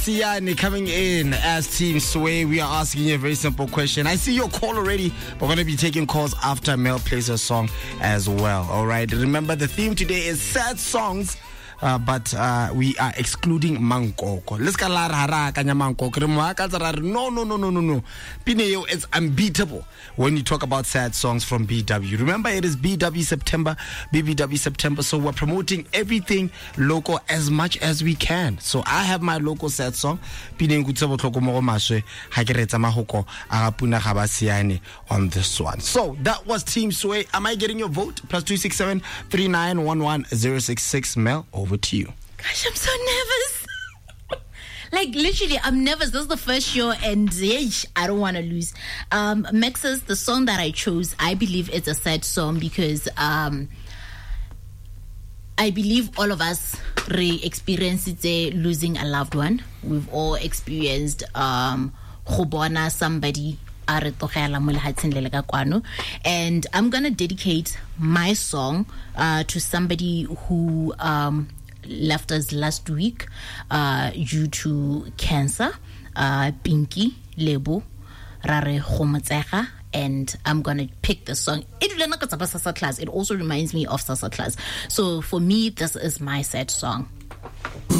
Siani coming in as Team Sway. We are asking you a very simple question. I see your call already. We're going to be taking calls after Mel plays a song as well. All right. Remember, the theme today is sad songs. But we are excluding Mankoko. Let's go kanya Mankoko. No. Pineo is unbeatable when you talk about sad songs from BW. Remember, it is BW September, BBW September. So we're promoting everything local as much as we can. So I have my local sad song. Pineo kutsebo tloko mo go maswe ha ke retsa mahoko a puna ga ba siane on this one. So that was Team Sway. Am I getting your vote? +267 3911 066 Mel. Over to you. Gosh, I'm so nervous. Like, literally, I'm nervous. This is the first show, and I don't want to lose. Max's, the song that I chose, I believe it's a sad song because I believe all of us experienced losing a loved one. We've all experienced somebody. And I'm gonna dedicate my song to somebody who left us last week due to cancer, Pinky Lebo Rare Khomotsega. And I'm gonna pick the song. It also reminds me of Sasa class. So for me, this is my sad song.